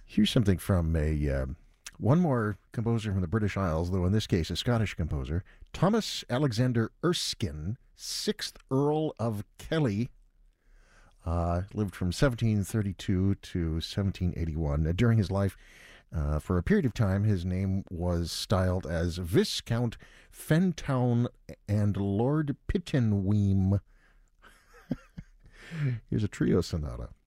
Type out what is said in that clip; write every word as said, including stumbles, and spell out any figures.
Here's something from a uh, one more composer from the British Isles, though in this case a Scottish composer, Thomas Alexander Erskine, sixth Earl of Kelly. Uh, lived from seventeen thirty-two to seventeen eighty-one. Uh, during his life, uh, for a period of time, his name was styled as Viscount Fentown and Lord Pittenweem. Here's a trio sonata.